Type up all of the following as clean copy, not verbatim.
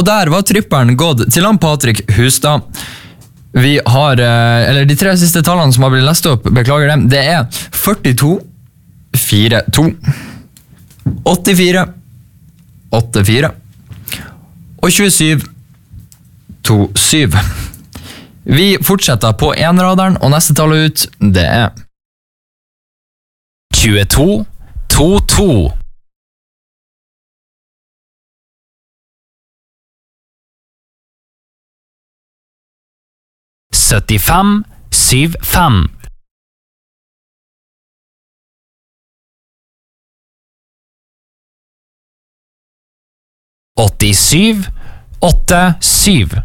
der var tripperen gått til han Patrick Hustad. Vi har, eller de 3 siste tallene som har blitt lest opp, beklager dem, det er 42, 4-2, 84, 8-4 og 27, 2-7. Vi fortsetter på enraderen, og neste tall ut, det er 22, 2-2. 75, 7-5. 87, 8-7.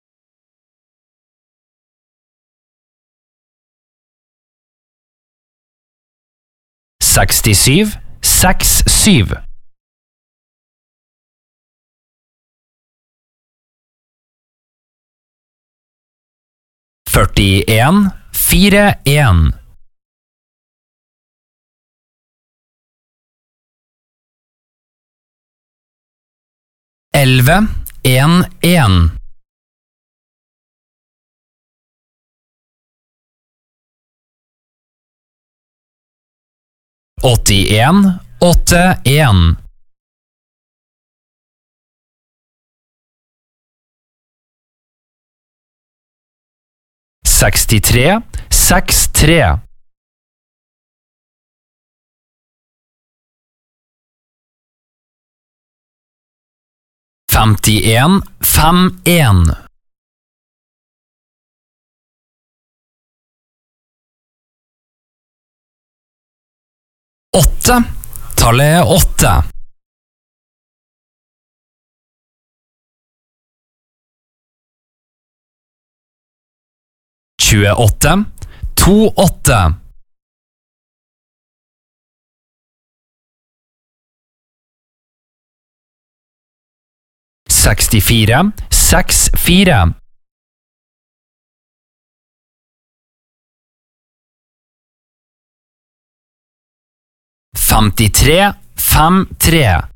67, 6-7. 41, 4-1. 11, 1-1. 81, 8-1. 63, 6-3. 51, 5-1. 8. Tallet er 8. 28, 2-8. 64, 6-4. 53, 5-3.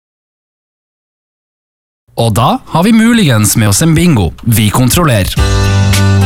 Og da har vi muligens med oss en bingo. Vi kontrollerer.